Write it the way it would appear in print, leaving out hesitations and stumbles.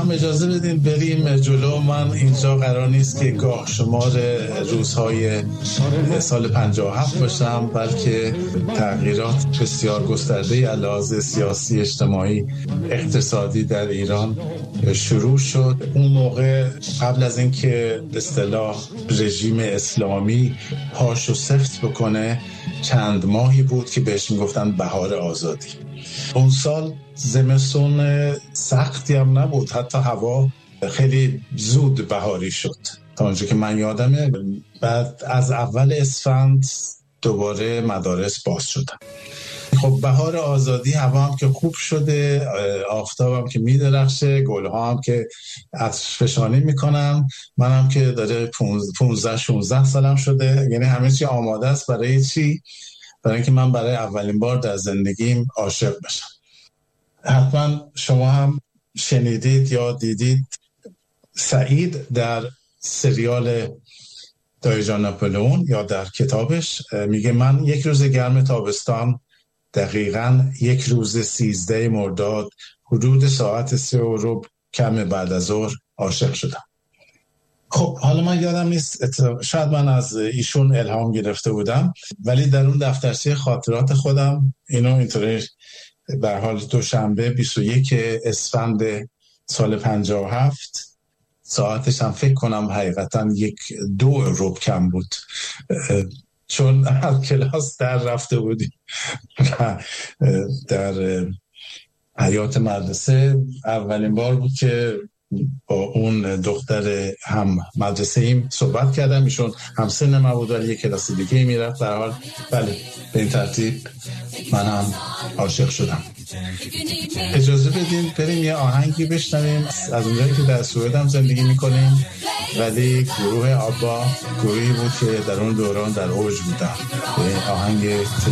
هم اجازه بدین بریم جلو. من اینجا قرار نیست که گاه شمار روزهای سال 57 باشم، بلکه تغییرات بسیار گسترده علاوه سیاسی، اجتماعی، اقتصادی در ایران شروع شد. اون موقع قبل از اینکه به اصطلاح رژیم اسلامی پاشو سفت بکنه چند ماهی بود که بهش میگفتن بهار آزادی. اون سال زمستون سختی هم نبود، حتی هوا خیلی زود بهاری شد تا اونجا که من یادمه. بعد از اول اسفند دوباره مدارس باز شدن. خب بهار آزادی، هوا هم که خوب شده، آفتاب هم که میدرخشه، گلها هم که عطرفشانی میکنن، منم که داره 15-16 سالم شده، یعنی همه چی آماده است. برای چی؟ برای اینکه من برای اولین بار در زندگیم عاشق بشم. حتما شما هم شنیدید یا دیدید سعید در سریال دایجان ناپلئون یا در کتابش میگه من یک روز گرم تابستان، دقیقاً یک روز 13 مرداد حدود ساعت 3:15 کم بعد از ظهر عاشق شدم. خب حالا من یادم نیست، شاید من از ایشون الهام گرفته بودم، ولی در اون دفترچه خاطرات خودم اینطوری به حال دوشنبه 21 اسفند سال 57 ساعتش هم فکر کنم حقیقتاً 1-2 کم بود، چون از کلاس در رفته بودیم در حیات مدرسه. اولین بار بود که با اون دختر هم مدرسه ایم صحبت کردم. ایشون هم سن من بود ولی یک کلاس دیگه میرفت. در حال بله، به این ترتیب من هم عاشق شدم. اجازه بدین بریم یه آهنگی بشنویم از اونجایی که در سوئد هم زندگی میکنیم، ولی گروه آبا گروهی بود که در اون دوران در اوج بودن. آهنگ